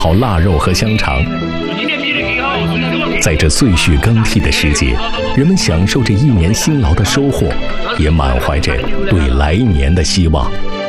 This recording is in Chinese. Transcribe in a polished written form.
好腊肉和香肠。在这岁序更替的时节，人们享受着一年辛劳的收获，也满怀着对来年的希望。